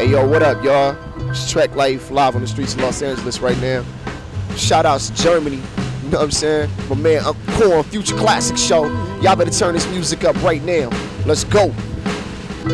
Hey, yo, what up, y'all? It's Trek Life live on the streets of Los Angeles right now. Shout outs to Germany, you know what I'm saying? My man Corn, Future Classic Show. Y'all better turn this music up right now. Let's go.